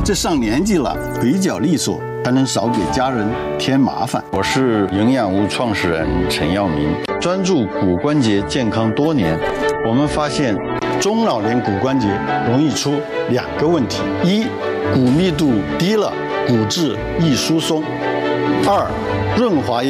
这上年纪了，腿脚利索，才能少给家人添麻烦。 我是营养屋创始人陈耀明，专注骨关节健康多年。我们发现， 中老年骨关节容易出2个问题：一，骨密度低了，骨质易疏松；2，润滑液